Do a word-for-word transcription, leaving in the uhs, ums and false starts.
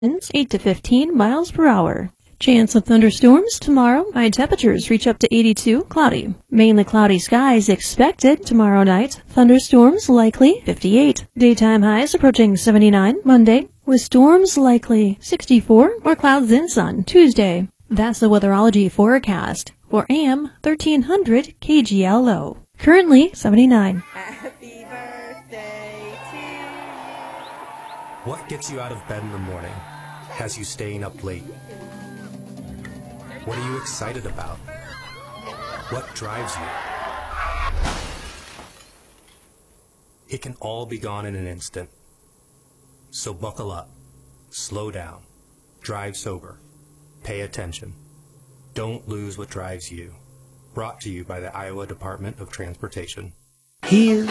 Winds eight to fifteen miles per hour. Chance of thunderstorms tomorrow. High temperatures reach up to eighty-two. Cloudy. Mainly cloudy skies expected tomorrow night. Thunderstorms likely. fifty-eight. Daytime highs approaching seventy-nine. Monday. With storms likely. sixty-four. Or clouds and sun. Tuesday. That's the weatherology forecast for A M thirteen hundred K G L O. Currently seventy-nine. Happy birthday to you. What gets you out of bed in the morning? Has you staying up late? What are you excited about? What drives you? It can all be gone in an instant. So buckle up, slow down, drive sober, pay attention. Don't lose what drives you. Brought to you by the Iowa Department of Transportation. Here